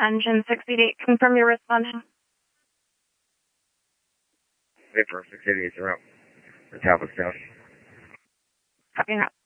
Engine 68, confirm your responding. Confirm 688 around the Talbot County. Copy that.